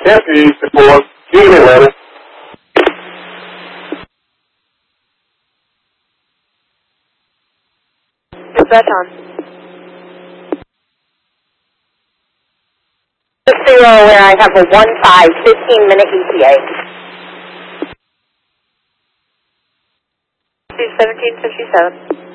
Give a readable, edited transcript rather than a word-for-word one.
Tempe, before, see you in Atlanta. Dispatch on. 6-0 where I have a 1-5, 15-minute ETA. 1757.